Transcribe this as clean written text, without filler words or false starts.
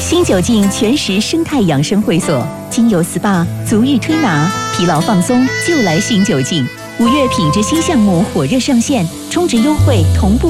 新九境全食生态养生会所，精油 SPA、足浴推拿，疲劳放松就来新九境。5月品质新项目火热上线，充值优惠同步